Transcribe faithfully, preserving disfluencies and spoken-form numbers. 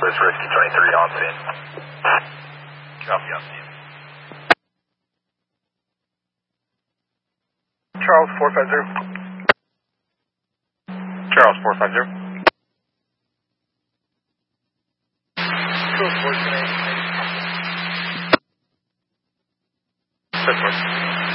This is Risky twenty-three on scene. Copy on scene. Charles four five zero. Charles four five zero. Charles four five zero. That's